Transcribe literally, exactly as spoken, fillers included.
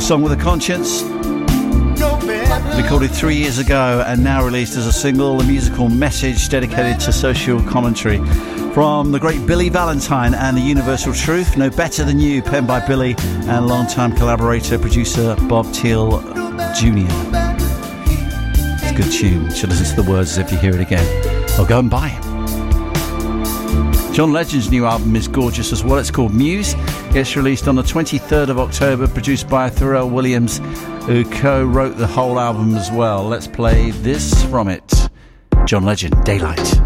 song with a conscience. Recorded three years ago and now released as a single, a musical message dedicated to social commentary from the great Billy Valentine and the Universal Truth, No Better Than You, penned by Billy and longtime collaborator, producer Bob Thiel Junior It's a good tune. You should listen to the words as if you hear it again. Or go and buy it. John Legend's new album is gorgeous as well. It's called Muse. It's released on the twenty-third of October, produced by Pharrell Williams, who co-wrote the whole album as well. Let's play this from it. John Legend, Daylight.